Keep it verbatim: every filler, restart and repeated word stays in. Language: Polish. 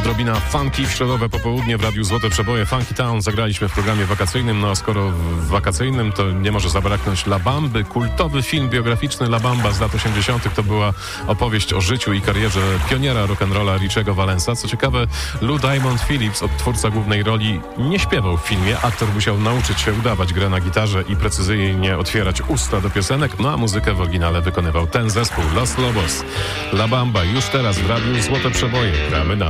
Odrobina funky w środowe popołudnie w Radiu Złote Przeboje. Funky Town zagraliśmy w programie wakacyjnym, no a skoro w wakacyjnym, to nie może zabraknąć La Bamby. Kultowy film biograficzny La Bamba z lat osiemdziesiątych. To była opowieść o życiu i karierze pioniera rock'n'rolla Richiego Valensa. Co ciekawe, Lou Diamond Phillips, odtwórca głównej roli, nie śpiewał w filmie. Aktor musiał nauczyć się udawać grę na gitarze i precyzyjnie otwierać usta do piosenek, no a muzykę w oryginale wykonywał ten zespół, Los Lobos. La Bamba już teraz w Radiu Złote Przeboje. Gramy na